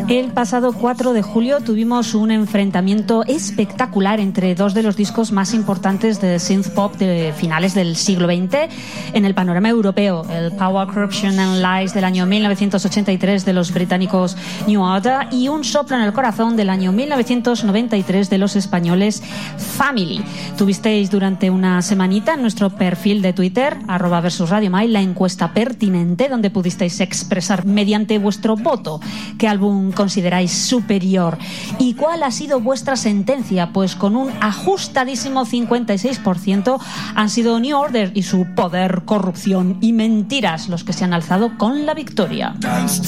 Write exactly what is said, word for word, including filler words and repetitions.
El pasado cuatro de julio tuvimos un enfrentamiento espectacular entre dos de los discos más importantes de synth pop de finales del siglo veinte en el panorama europeo, el Power, Corruption and Lies del año mil novecientos ochenta y tres de los británicos New Order y Un soplo en el corazón del año mil novecientos noventa y tres de los españoles Family. Tuvisteis durante una semanita en nuestro perfil de Twitter, arroba versus Radio Mai, la encuesta pertinente donde pudisteis expresar mediante vuestro voto qué álbum consideráis superior. ¿Y cuál ha sido vuestra sentencia? Pues con un ajustadísimo cincuenta y seis por ciento han sido New Order y su Poder, Corrupción y Mentiras los que se han alzado con la victoria.